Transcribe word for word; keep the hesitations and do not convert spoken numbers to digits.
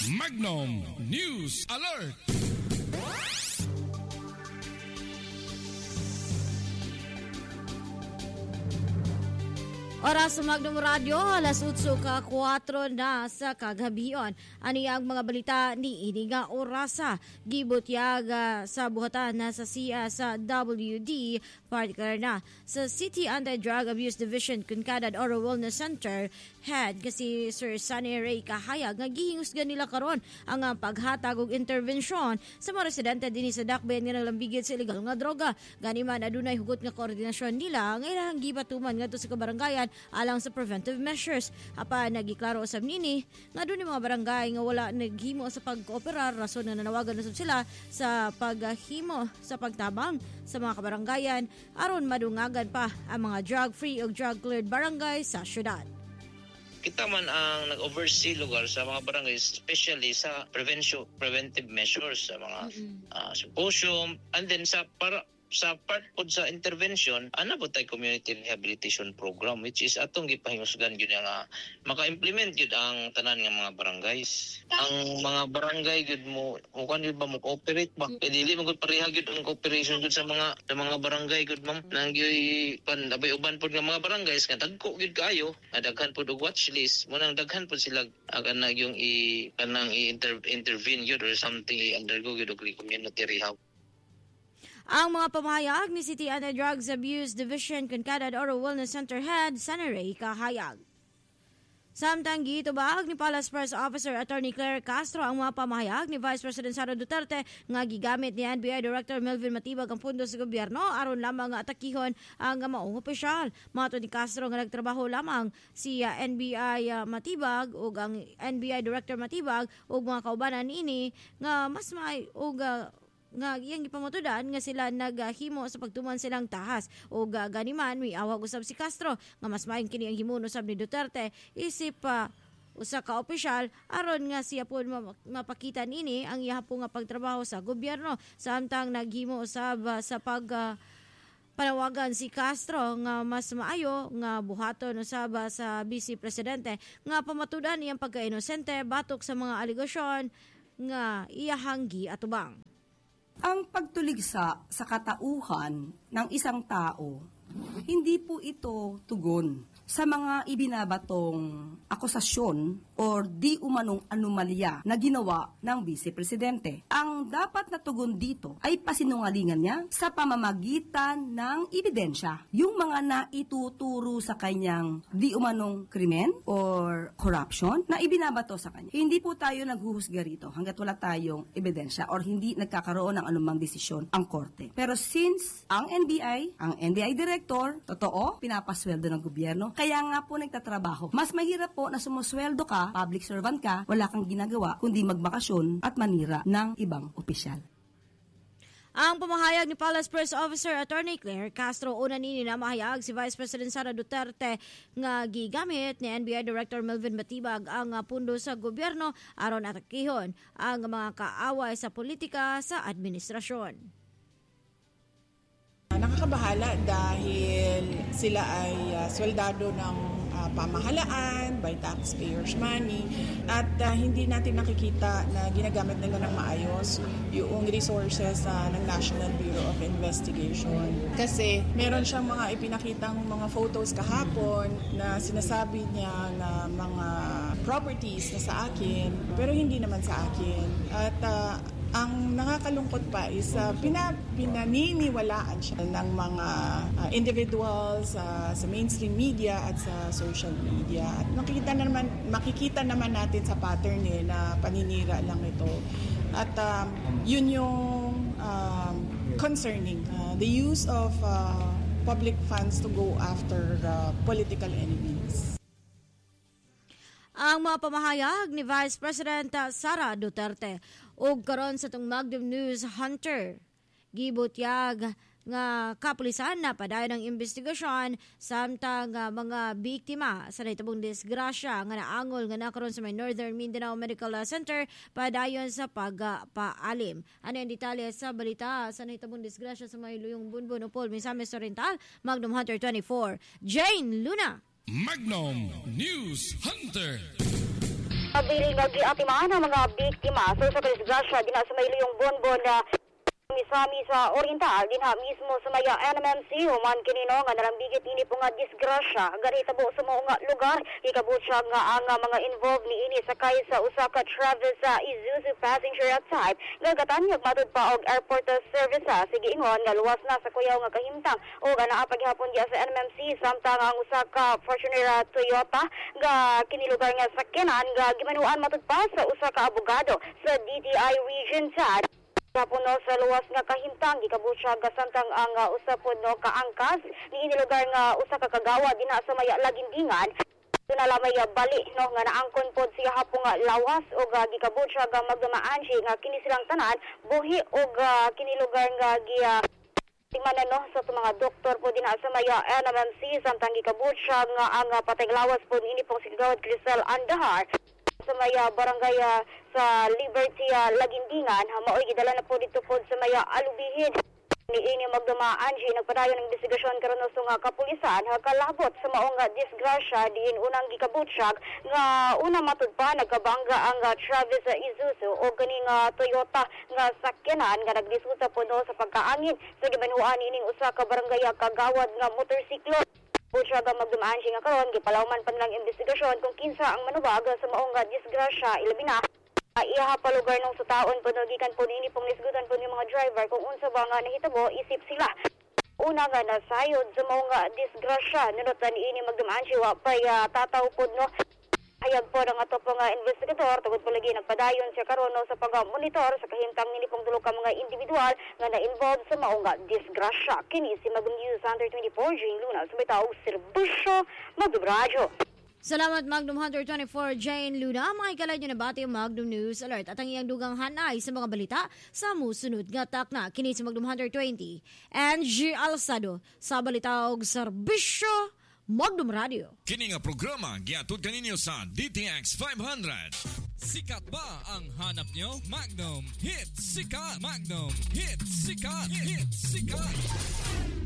Magnum News Alert. Oras sa Magnum Radio, alas utso ka kwatro na sa kagabion. Ani ang mga balita ni Iniga Orasa. Gibutyag uh, sa buhatan na sa C I A sa W D, particular na sa City Anti-Drug Abuse Division Kunkadad Oro Wellness Center, head kasi Sir Sunny Ray Kahayag nga gihingusgan nila karon ang uh, paghatag og intervensyon sa mga residente dinhi sa Dakbayan nga naglambigit sa illegal nga droga. Gani man adunay hugot nga koordinasyon nila nga ilang gipatuman ngadto sa kabarangayan alang sa preventive measures. Apa nagiklaro usab nini nga dunay mga barangay nga wala naghimo sa pag-kooperar, rason na nanawagan usab sila sa paghimo sa pagtabang sa mga kabarangayan aron madungagan pa ang mga drug-free o drug-cleared barangay sa syudad. Kita man ang nag-oversee lugar sa mga barangay, especially sa prevention, preventive measures, sa mga mm-hmm. uh, symposium, and then sa para sa part po sa intervention, ana po tayo community rehabilitation program, which is atong gipahingusgan yun nga maka-implement yun ang tanan ng mga barangays. Ang mga barangay yun mo, mukhang yun ba mo cooperate ba? Mm-hmm. E dili mo parehag yun ang cooperation yun sa mga sa mga barangay yun, ma'am. Nang yun, pan, abay uban po ng mga barangays, nga dagko yun kayo, daghan po og watch list, munang daghan po sila agan na yung i, kanang i-intervene yun or something, i-undergo yun og community rehab. Ang mga pamahayag ni City Anti-Drugs Abuse Division Kunkadad Oro Wellness Center Head, Sunny Ray Kahayag. Samtang gitubag ni Palace Press Officer Attorney Claire Castro ang mga pamahayag ni Vice President Sara Duterte nga gigamit ni N B I Director Melvin Matibag ang pundo sa gobyerno aron lamang nga atakihon ang maong opisyal. Mato ni Castro nga nagtrabaho lamang si uh, N B I uh, Matibag ug ang N B I Director Matibag ug mga kaubanan niini nga mas may ug uh, nga iyang gipamatudan nga sila naghimo sa pagtuman silang tahas o uh, ganiman may awag usab si Castro nga mas maayong kini ang himuon usab ni Duterte isip pa uh, usa ka opisyal aron nga siya po mapakita nini ang iya po nga pagtrabaho sa gobyerno. Samtang naghimo usab uh, sa pag uh, panawagan si Castro nga mas maayo nga buhaton usab sa Vice Presidente nga pamatudan iyang pagka-inosente batok sa mga aligasyon nga iyahang giatubang. Ang pagtuligsa sa katauhan ng isang tao, hindi po ito tugon sa mga ibinabatong akusasyon or di umanong anomalya na ginawa ng Vice Presidente. Ang dapat na tugon dito ay pasinungalingan niya sa pamamagitan ng ebidensya. Yung mga naituturo sa kanyang di umanong krimen or corruption na ibinabato sa kanya. Hindi po tayo naghuhusga rito hanggat wala tayong ebidensya or hindi nagkakaroon ng anumang desisyon ang korte. Pero since ang N B I, ang N B I Director, totoo, pinapasweldo ng gobyerno, kaya nga po nagtatrabaho. Mas mahirap po na sumusweldo ka, public servant ka, wala kang ginagawa, kundi magbakasyon at manira ng ibang opisyal. Ang pamahayag ni Palace Press Officer Attorney Claire Castro, una nini na mahayag si Vice President Sara Duterte nga gigamit ni N B I Director Melvin Matibag ang pundo sa gobyerno aron atakihon ang mga kaaway sa politika sa administrasyon. Nakakabahala dahil sila ay uh, sweldado ng uh, pamahalaan by taxpayers' money at uh, hindi natin nakikita na ginagamit nila ng maayos yung resources uh, ng National Bureau of Investigation. Kasi meron siyang mga ipinakitang mga photos kahapon na sinasabi niya na mga properties na sa akin pero hindi naman sa akin. At uh, ang nakakalungkot pa is uh, pina, pinaniniwalaan siya ng mga uh, individuals uh, sa mainstream media at sa social media. At makikita naman, makikita naman natin sa pattern eh, na paninira lang ito. At um, yun yung um, concerning. Uh, the use of uh, public funds to go after uh, political enemies. Ang mga pamahayag ni Vice President Sara Duterte ug karon sa tong Magnum News Hunter gibutyag nga kapulisan na padayon ng investigasyon samtang uh, mga biktima sa nahitabong disgrasya nga naangol nga nakaroon sa may Northern Mindanao Medical Center padayon sa pagpaalim. Ano yung detalye sa balita sa nahitabong disgrasya sa may Luyong Bunbun Upol, Misamis Oriental, Magnum Hunter twenty-four, Jane Luna. Magnum News Hunter. Pabiling nga giatimaan ang mga biktima sa sa disgrasya din sa may luyong bonbon na misami sa Oriental dinha mismo sa maya N M M C human kinino nga narambigit ini po nga disgrasya gari tabo sa mga lugar ikabot siya nga ang mga involved ni ini sakay sa usa ka Travis sa Isuzu passenger at type nga gatanyag matud pa og airport service sige ingon nga luwas na sa kuyaw nga kahimtang o ana paghapon diya sa N M M C samtang ang usa ka Fortuner Toyota nga kini lugar nga sakyanan nga gimanuan matud pa sa usa ka abogado sa D T I Region T A D. Kapuno sa luwas nga kahimtang gikabot siya gasantang ang uh, usapod no kaangkas ni ini lugar nga usa ka kagawa dinha sa maya lagindingan na lamay uh, bali no nga naangkon pod siya hapong uh, lawas o uh, gikabot siya ga magdamaan siya nga kini silang tanan buhi og uh, kini lugar nga gi uh, tingmanan no sa mga doktor po dinha sa maya N M M C samtang gikabot siya nga ang uh, patay lawas pod ini pong sigawad Crisel Andahar sa maya barangay uh, sa Liberty uh, Lagindingan ha maoy gidala na po dito po sa maya Alubihin ni ini magdumaan siya nagpadayon ng investigasyon karon sa nga kapulisan ha kalabot sa maong nga disgrasya diin unang gikabutyag nga una matud pa nagkabangga ang uh, Travis uh, Isuzu o ganing uh, Toyota nga sakyanan nga nagdiskuta po no sa pagkaangin sa gibanuan ining usa ka barangay kagawad nga motorsiklo. Putra ga magdumaan siya nga karon gipalawman pa nilang investigasyon kung kinsa ang manubag sa maong nga disgrasya ilabi na uh, iha pa lugar nung sa taon po gikan po niini pong nisgutan po ng mga driver kung unsa ba nga nahitabo isip sila una nga nasayod sa maong nga disgrasya nunutan niini magdumaan siya wa pay uh, tataw pod no ayag po ng ato po nga investigador tugod po lagi nagpadayon siya karon no, sa pag-monitor sa kahimtang nini pong dulo ka mga individual nga na-involved sa maong nga disgrasya kini si Magum News Hunter twenty-four Jane Luna sa bitaw serbisyo Magdubradyo. Salamat Magnum Hunter twenty-four Jane Luna. Makikalay nyo na bati ang Magnum News Alert at ang iyang dugang hanay sa mga balita sa musunod nga takna. Kini si Magnum Hunter twenty and G. Alsado sa balita og serbisyo Magnum Radio. Kini nga programa giatud kaninyo sa D T X five hundred. Sikat ba ang hanap nyo? Magnum Hit Sikat. Magnum Hit Sikat. Hit Sikat.